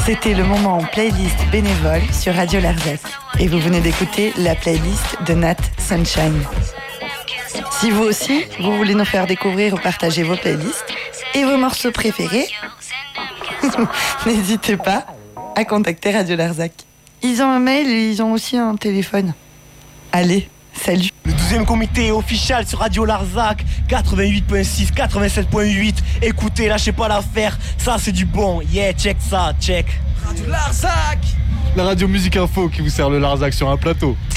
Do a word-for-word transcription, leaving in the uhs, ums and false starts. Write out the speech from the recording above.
C'était le moment playlist bénévole sur Radio Larzac. Et vous venez d'écouter la playlist de Nat Sunshine. Si vous aussi, vous voulez nous faire découvrir ou partager vos playlists et vos morceaux préférés, n'hésitez pas à contacter Radio Larzac. Ils ont un mail et ils ont aussi un téléphone. Allez, salut. Le douzième comité officiel sur Radio Larzac, quatre-vingt-huit virgule six, quatre-vingt-sept virgule huit. Écoutez, lâchez pas l'affaire, ça c'est du bon. Yeah, check ça, check. Radio Larzac, la radio musique info qui vous sert le Larzac sur un plateau.